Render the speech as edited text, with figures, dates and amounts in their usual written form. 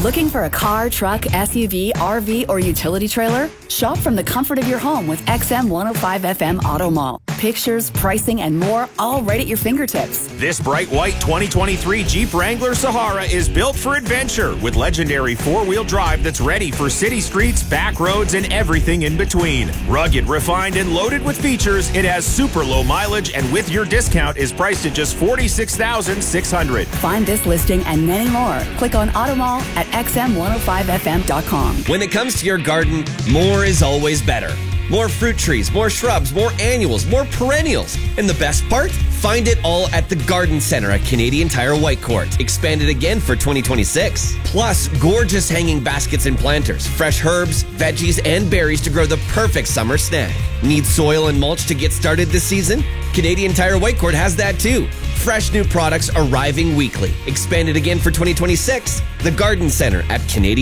Looking for a car, truck, SUV, RV, or utility trailer? Shop from the comfort of your home with XM 105 FM Auto Mall. Pictures, pricing, and more, all right at your fingertips. This bright white 2023 Jeep Wrangler Sahara is built for adventure with legendary four-wheel drive that's ready for city streets, back roads, and everything in between. Rugged, refined, and loaded with features, it has super low mileage, and with your discount is priced at just $46,600. Find this listing and many more. Click on Auto Mall at xm105fm.com. When it comes to your garden, more is always better. More fruit trees, more shrubs, more annuals, more perennials. And the best part? Find it all at the Garden Center at Canadian Tire Whitecourt. Expanded again for 2026. Plus, gorgeous hanging baskets and planters, fresh herbs, veggies, and berries to grow the perfect summer snack. Need soil and mulch to get started this season? Canadian Tire Whitecourt has that too. Fresh new products arriving weekly. Expanded again for 2026. The Garden Center at Canadian